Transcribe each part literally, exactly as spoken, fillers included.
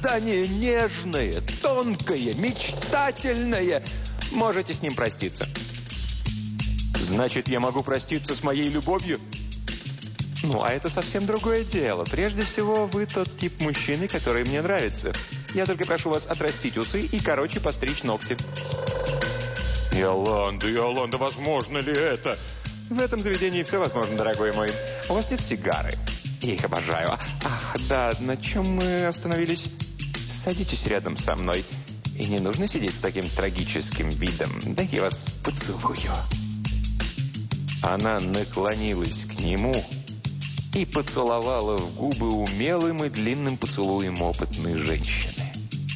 создание нежное, тонкое, мечтательное. Можете с ним проститься. Значит, я могу проститься с моей любовью? Ну, а это совсем другое дело. Прежде всего, вы тот тип мужчины, который мне нравится. Я только прошу вас отрастить усы и короче постричь ногти. Иоланда, Иоланда, возможно ли это? В этом заведении все возможно, дорогой мой. У вас нет сигары? Я их обожаю. Ах, да, на чем мы остановились? Садитесь рядом со мной. И не нужно сидеть с таким трагическим видом. Дайте я вас поцелую. Она наклонилась к нему и поцеловала в губы умелым и длинным поцелуем опытной женщины.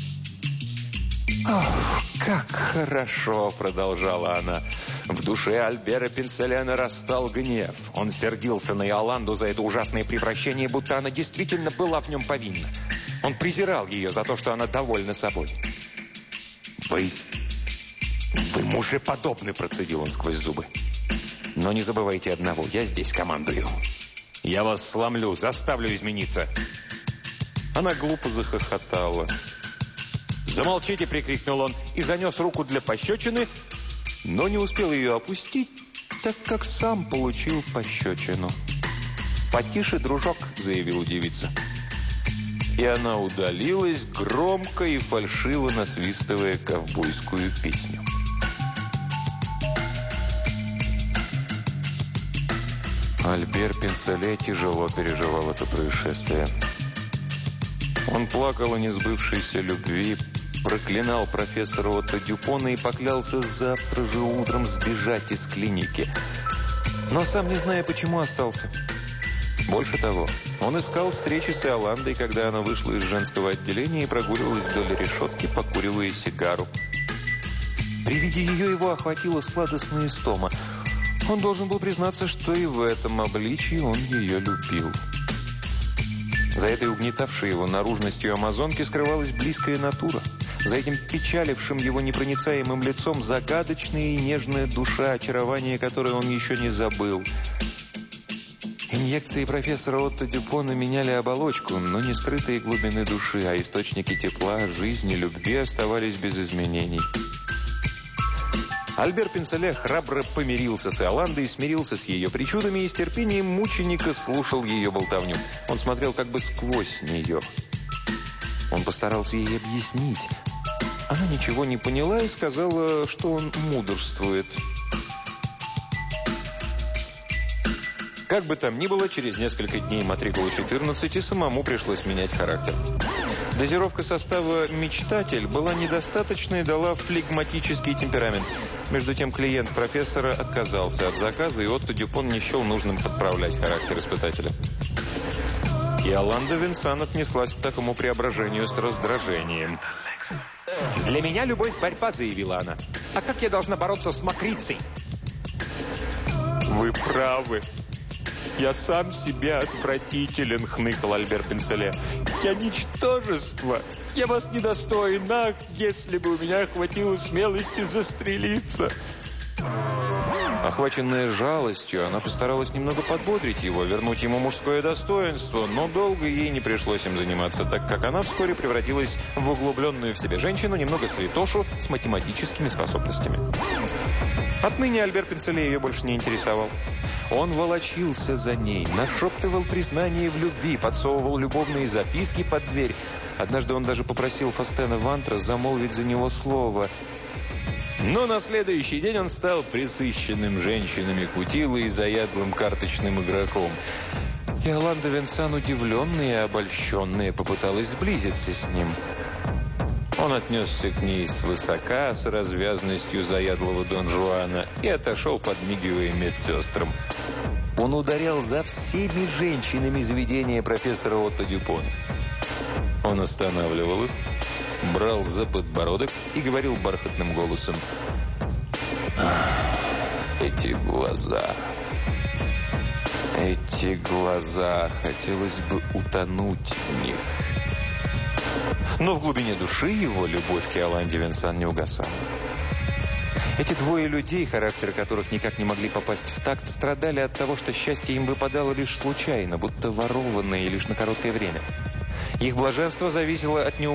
«Ох, как хорошо!» – продолжала она. В душе Альбера Пинселя нарастал гнев. Он сердился на Иоланду за это ужасное превращение, будто она действительно была в нем повинна. Он презирал ее за то, что она довольна собой. «Вы... вы мужеподобны!» – процедил он сквозь зубы. «Но не забывайте одного, я здесь командую. Я вас сломлю, заставлю измениться». Она глупо захохотала. «Замолчите!» – прикрикнул он и занес руку для пощечины, но не успел ее опустить, так как сам получил пощечину. «Потише, дружок!» – заявила девица. И она удалилась, громко и фальшиво насвистывая ковбойскую песню. Альбер Пинселе тяжело переживал это происшествие. Он плакал о несбывшейся любви, проклинал профессора Отто Дюпона и поклялся завтра же утром сбежать из клиники. Но сам не зная, почему остался. Больше того, он искал встречи с Иоландой, когда она вышла из женского отделения и прогуливалась вдоль решетки, покуривая сигару. При виде ее его охватила сладостная истома. Он должен был признаться, что и в этом обличии он ее любил. За этой угнетавшей его наружностью амазонки скрывалась близкая натура. За этим печалившим его непроницаемым лицом загадочная и нежная душа, очарование которой он еще не забыл. Инъекции профессора Отто Дюпона меняли оболочку, но не скрытые глубины души, а источники тепла, жизни, любви оставались без изменений. Альбер Пинселе храбро помирился с Иоландой, смирился с ее причудами и с терпением мученика слушал ее болтовню. Он смотрел как бы сквозь нее. Он постарался ей объяснить. Она ничего не поняла и сказала, что он мудрствует. Как бы там ни было, через несколько дней матрикулу четырнадцать самому пришлось менять характер. Дозировка состава «Мечтатель» была недостаточной и дала флегматический темперамент. Между тем клиент профессора отказался от заказа, и Отто Дюпон не счел нужным подправлять характер испытателя. Иоланда Винсан отнеслась к такому преображению с раздражением. «Для меня любовь – борьба», – заявила она. «А как я должна бороться с мокрицей?» «Вы правы. Я сам себе отвратителен», – хныкал Альбер Пинселе. «Я ничтожество. Я вас недостоин. Ах, если бы у меня хватило смелости застрелиться». Охваченная жалостью, она постаралась немного подбодрить его, вернуть ему мужское достоинство, но долго ей не пришлось им заниматься, так как она вскоре превратилась в углубленную в себе женщину, немного святошу с математическими способностями. Отныне Альбер Пинселе ее больше не интересовал. Он волочился за ней, нашептывал признание в любви, подсовывал любовные записки под дверь. Однажды он даже попросил Фастена Вантра замолвить за него слово. Но на следующий день он стал пресыщенным женщинами кутилой и заядлым карточным игроком. Иоланда Винсан, удивленная и обольщенная, попыталась сблизиться с ним. Он отнесся к ней свысока, с развязностью заядлого Дон Жуана, и отошел, подмигивая медсестрам. Он ударял за всеми женщинами заведения профессора Отто Дюпона. Он останавливал их, брал за подбородок и говорил бархатным голосом: «Эти глаза, эти глаза, хотелось бы утонуть в них». Но в глубине души его любовь к Иоланде Винсан не угасала. Эти двое людей, характеры которых никак не могли попасть в такт, страдали от того, что счастье им выпадало лишь случайно, будто ворованное и лишь на короткое время. Их блаженство зависело от неумолимости